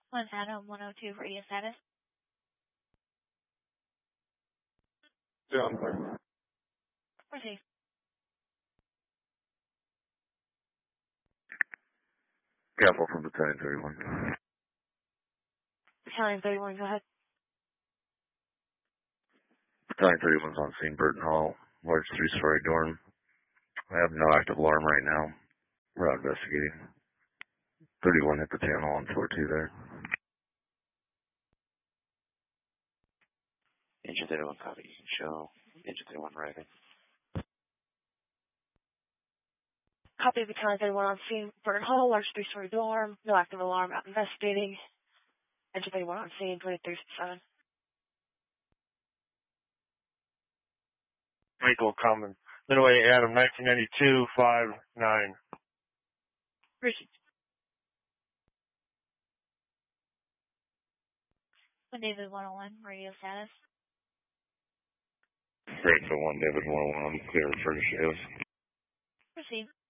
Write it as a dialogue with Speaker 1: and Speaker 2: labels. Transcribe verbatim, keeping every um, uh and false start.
Speaker 1: One Adam one oh two radio status.
Speaker 2: Yeah.
Speaker 1: Proceed.
Speaker 2: Careful from Battalion thirty-one.
Speaker 1: Battalion thirty-one, go ahead.
Speaker 2: Battalion thirty-one's on scene, Burton Hall, large three-story dorm. I have no active alarm right now. We're out investigating. thirty-one hit the channel on floor two there.
Speaker 3: Engine thirty-one copy. You can show Engine thirty-one writing.
Speaker 1: Copy of Battalion thirty-one on scene, Burton Hall, large three-story dorm, no active alarm, out investigating. Engine thirty-one on scene, twenty-three sixty-seven.
Speaker 4: Michael Common. Midway Adam, nineteen ninety-two, five nine.
Speaker 1: Proceed. One David one oh one, radio status.
Speaker 2: Great, so one David one oh one, clear for initiatives.
Speaker 1: Proceed.